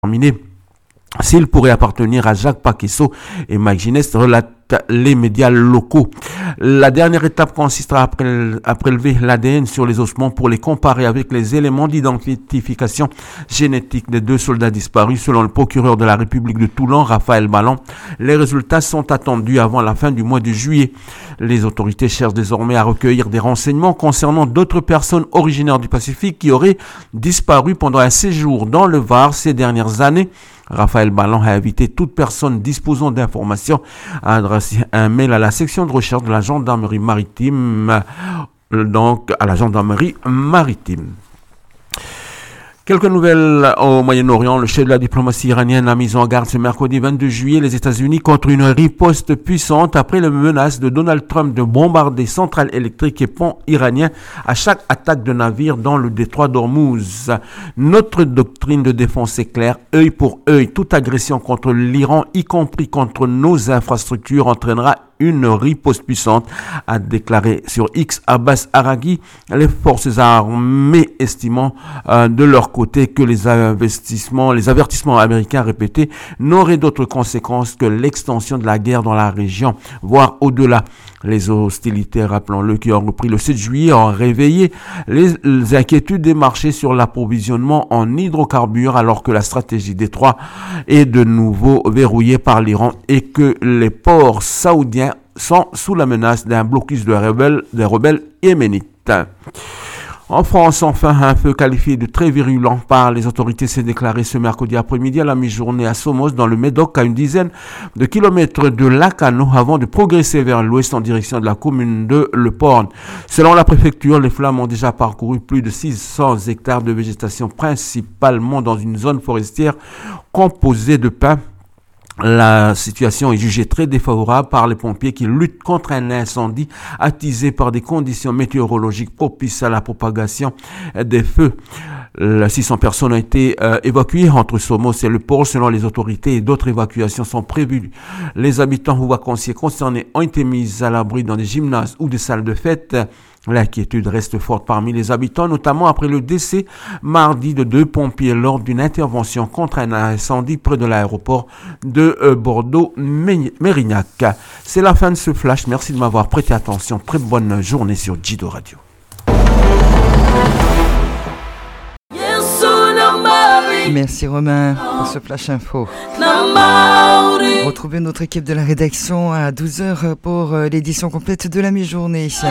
déterminer s'il pourrait appartenir à Jacques Paquesso et Mike Gineste, relate les médias locaux. La dernière étape consistera à prélever l'ADN sur les ossements pour les comparer avec les éléments d'identification génétique des 2 soldats disparus, selon le procureur de la République de Toulon, Raphaël Ballon. Les résultats sont attendus avant la fin du mois de juillet. Les autorités cherchent désormais à recueillir des renseignements concernant d'autres personnes originaires du Pacifique qui auraient disparu pendant un séjour dans le Var ces dernières années. Raphaël Ballon a invité toute personne disposant d'informations à adresser un mail à la section de recherche de la gendarmerie maritime, donc à la gendarmerie maritime. Quelques nouvelles au Moyen-Orient. Le chef de la diplomatie iranienne a mis en garde ce mercredi 22 juillet les États-Unis contre une riposte puissante après les menaces de Donald Trump de bombarder centrales électriques et ponts iraniens à chaque attaque de navire dans le détroit d'Ormuz. Notre doctrine de défense est claire, œil pour œil. Toute agression contre l'Iran, y compris contre nos infrastructures, entraînera une riposte puissante, a déclaré sur X Abbas Araghi, les forces armées estimant de leur côté que les avertissements américains répétés n'auraient d'autres conséquences que l'extension de la guerre dans la région, voire au-delà. Les hostilités, rappelons-le, qui ont repris le 7 juillet, ont réveillé les inquiétudes des marchés sur l'approvisionnement en hydrocarbures, alors que la stratégie Détroit est de nouveau verrouillée par l'Iran et que les ports saoudiens sont sous la menace d'un blocus des rebelles yéménites. En France, enfin, un feu qualifié de très virulent par les autorités s'est déclaré ce mercredi après-midi à la mi-journée à Somos, dans le Médoc, à une dizaine de kilomètres de Lacanau, avant de progresser vers l'ouest en direction de la commune de Le Porn. Selon la préfecture, les flammes ont déjà parcouru plus de 600 hectares de végétation, principalement dans une zone forestière composée de pins. La situation est jugée très défavorable par les pompiers qui luttent contre un incendie attisé par des conditions météorologiques propices à la propagation des feux. 600 personnes ont été évacuées entre Somos et Le Port selon les autorités et d'autres évacuations sont prévues. Les habitants ou vacanciers concernés ont été mis à l'abri dans des gymnases ou des salles de fête. L'inquiétude reste forte parmi les habitants, notamment après le décès mardi de 2 pompiers lors d'une intervention contre un incendie près de l'aéroport de Bordeaux-Mérignac. C'est la fin de ce flash. Merci de m'avoir prêté attention. Très bonne journée sur Jido Radio. Merci Romain pour ce flash info. Retrouvez notre équipe de la rédaction à 12h pour l'édition complète de la mi-journée.